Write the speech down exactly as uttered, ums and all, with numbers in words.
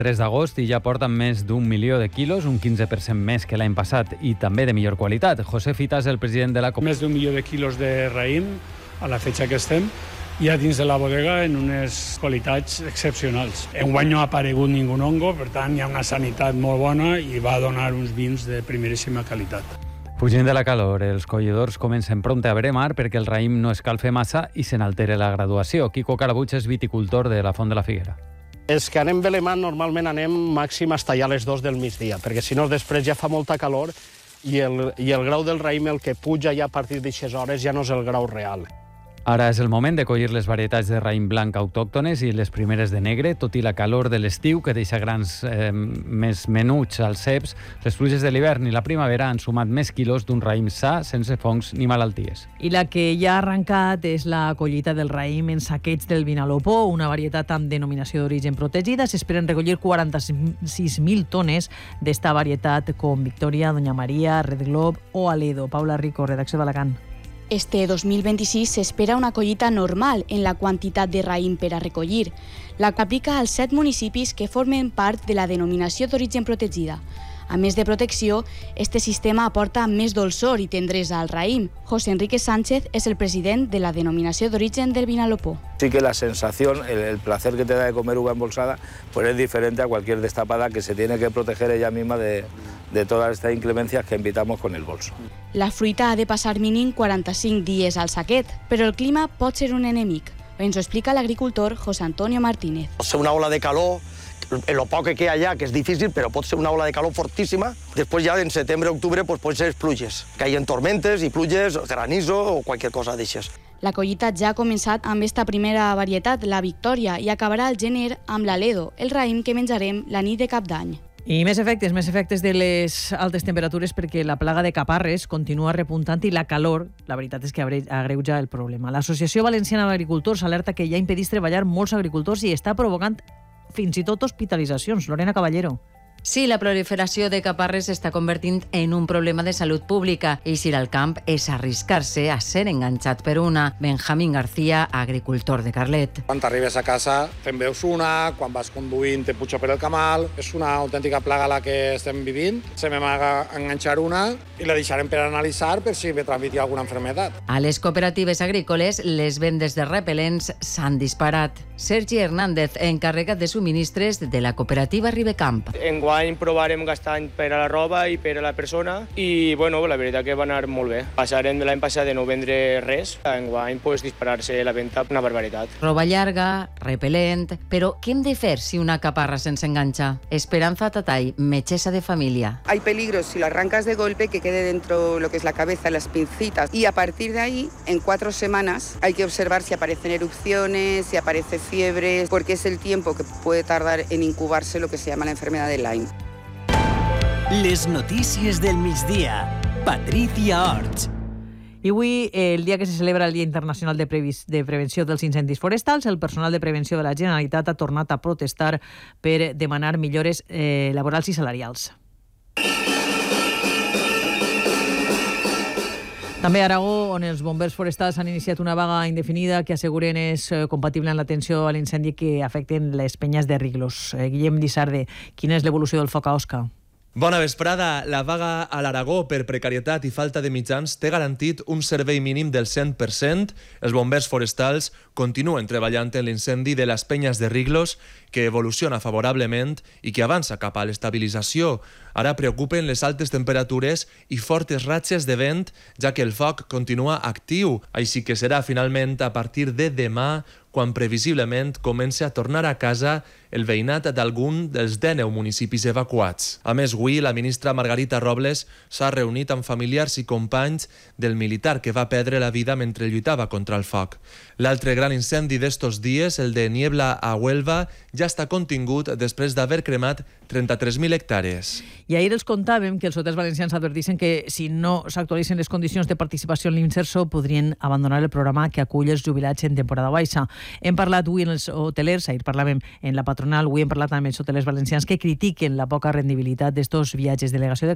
tres d'agost i ja porten més d'un milió de quilos, un quinze per cent més que l'any passat i també de millor qualitat. José Fitas, el president de la cooperativa. Més d'un milió de quilos de raïm a la fetge que estem ja dins de la bodega en unes qualitats excepcionals. Enguany no ha aparegut ningú hongo, per tant hi ha una sanitat molt bona i va donar uns vins de primeríssima qualitat. Fugint de la calor, els colladors comencen prompte a veremar perquè el raïm no escalfe massa i se n'altere la graduació. Quico Carabuig és viticultor de la Font de la Figuera. Els que anem velemant normalment anem màxim fins allà a les dos del migdia, perquè si no després ja fa molta calor i el, i el grau del raïm, el que puja ja a partir d'aixes hores, ja no és el grau real. Ara és el moment de collir les varietats de raïm blanc autòctones i les primeres de negre, tot i la calor de l'estiu que deixa grans eh, més menuts als ceps. Les pluges de l'hivern i la primavera han sumat més quilos d'un raïm sa, sense fongs ni malalties. I la que ja ha arrencat és la collita del raïm en saqueig del Vinalopó, una varietat amb denominació d'origen protegida. S'esperen recollir quaranta-sis mil tones d'esta varietat com Victoria, Doña Maria, Red Globe o Aledo. Paula Rico, redacció d'Alacant. Este dos mil vint-i-sis s'espera una collita normal en la quantitat de raïm per a recollir. La que aplica als set municipis que formen part de la denominació d'origen protegida. A més de protecció, este sistema aporta més dolçor i tendresa al raïm. José Enrique Sánchez es el president de la denominació d'origen del Vinalopó. Sí que la sensación, el, el placer que te da de comer uva embolsada, pues es diferente a cualquier destapada que se tiene que proteger ella misma de, de todas estas inclemencias que invitamos con el bolso. La fruita ha de passar mínim quaranta-cinc dies al saquet, però el clima pot ser un enemic. Ens ho explica l'agricultor José Antonio Martínez. Pot ser una ola de calor, en lo poc que hi ha allà, que és difícil, però pot ser una ola de calor fortíssima. Després ja en setembre, octubre, pues, pot ser pluges. Caien tormentes i pluges, granizo o qualsevol cosa d'aixes. La collita ja ha començat amb esta primera varietat, la Victoria, i acabarà al gener amb l'Aledo, el raïm que menjarem la nit de Cap d'Any. I més efectes, més efectes de les altes temperatures perquè la plaga de caparres continua repuntant i la calor, la veritat és que agreuja el problema. L'Associació Valenciana d'Agricultors alerta que ja impedeix treballar molts agricultors i està provocant fins i tot hospitalitzacions. Lorena Caballero. Sí, la proliferació de caparres s'està convertint en un problema de salut pública i si al camp és arriscar-se a ser enganxat per una. Benjamín García, agricultor de Carlet. Quan t'arribes a casa te'n veus una, quan vas conduint te puja per el camal. És una autèntica plaga la que estem vivint. Se m'amaga enganxar una i la deixarem per analitzar per si me transmetia alguna enfermedad. A les cooperatives agrícoles, les vendes de repel·lents s'han disparat. Sergi Hernández, encarregat de subministres de la cooperativa Ribecamp. Enguany provarem gastant per a la roba i per a la persona i bueno, la veritat que va anar molt bé. Passarem de l'any passat de no vendre res, enguany pues, disparar-se la venda una barbaritat. Roba llarga, repel·lent, però què hem de fer si una caparra se'ns enganxa? Esperanza Tatay, metgessa de família. Hay peligros si lo arrancas de golpe que quede dentro lo que es la cabeza, las pincitas y a partir de ahí, en cuatro semanas, hay que observar si aparecen erupciones, si aparece fiebre, porque es el tiempo que puede tardar en incubarse lo que se llama la enfermedad de Lyme. Les notícies del migdia. Patricia Orts. I avui, el dia que se celebra el Dia Internacional de, Previs, de Prevenció dels Incendis Forestals, el personal de prevenció de la Generalitat ha tornat a protestar per demanar millores eh, laborals i salarials. També a Aragó, on els bombers forestals han iniciat una vaga indefinida que asseguren és compatible amb l'atenció a l'incendi que afecten les penyes de Riglos. Eh, Guillem Lissarde, quina és l'evolució del foc a Osca? Bona vesprada. La vaga a l'Aragó per precarietat i falta de mitjans té garantit un servei mínim del cent per cent. Els bombers forestals continuen treballant en l'incendi de les penyes de Riglos, que evoluciona favorablement i que avança cap a l'estabilització. Ara preocupen les altes temperatures i fortes ratxes de vent, ja que el foc continua actiu. Així que serà finalment a partir de demà quan previsiblement comença a tornar a casa el veïnat d'algun dels dènou municipis evacuats. A més, avui la ministra Margarita Robles s'ha reunit amb familiars i companys del militar que va perdre la vida mentre lluitava contra el foc. L'altre gran incendi d'estos dies, el de Niebla a Huelva, ja està contingut després d'haver cremat trenta-tres mil hectàrees. I ahir els contàvem que els hotels valencians advertixen que si no s'actualitzen les condicions de participació en l'Inserso podrien abandonar el programa que acull els jubilats en temporada baixa. Hem parlat avui amb els hotelers, ahir parlàvem en la patronal, avui hem parlat amb els hotelers valencians que critiquen la poca rendibilitat d'estos viatges. Delegació de